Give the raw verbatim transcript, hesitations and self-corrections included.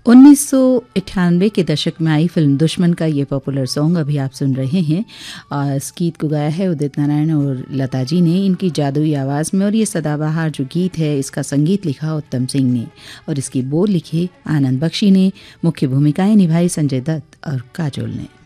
उन्नीस सौ अट्ठानवे के दशक में आई फिल्म दुश्मन का ये पॉपुलर सॉन्ग अभी आप सुन रहे हैं। और इस गीत को गाया है उदित नारायण और लता जी ने, इनकी जादुई आवाज़ में। और ये सदाबहार जो गीत है, इसका संगीत लिखा उत्तम सिंह ने और इसकी बोल लिखे आनंद बख्शी ने। मुख्य भूमिकाएं निभाई संजय दत्त और काजोल ने।